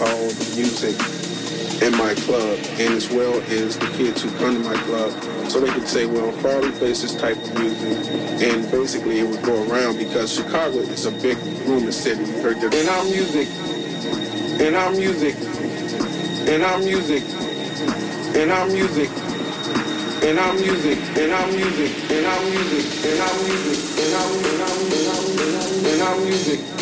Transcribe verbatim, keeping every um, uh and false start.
called music in my club, and as well as the kids who come to my club, so they could say, well, Farley plays this type of music, and basically it would go around because Chicago is a big booming city. You heard that? And our music, and our music, and our music, and our music, and our music, and our music, and our music, and our music, and our music, and our music, and our music.